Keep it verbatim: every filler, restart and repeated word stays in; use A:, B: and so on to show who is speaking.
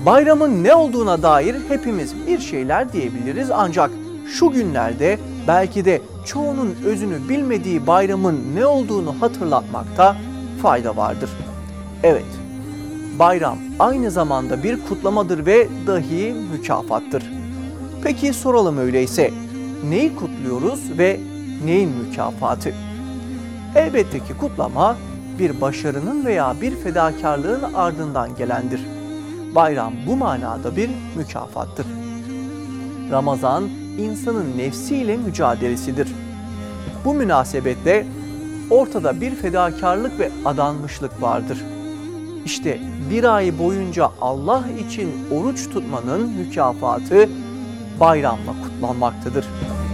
A: Bayramın ne olduğuna dair hepimiz bir şeyler diyebiliriz ancak şu günlerde belki de çoğunun özünü bilmediği bayramın ne olduğunu hatırlatmakta fayda vardır. Evet, bayram aynı zamanda bir kutlamadır ve dahi mükafattır. Peki soralım öyleyse, neyi kutluyoruz ve neyin mükafatı? Elbette ki kutlama bir başarının veya bir fedakarlığın ardından gelendir. Bayram bu manada bir mükafattır. Ramazan insanın nefsiyle mücadelesidir. Bu münasebetle ortada bir fedakarlık ve adanmışlık vardır. İşte bir ay boyunca Allah için oruç tutmanın mükafatı bayramla kutlanmaktadır.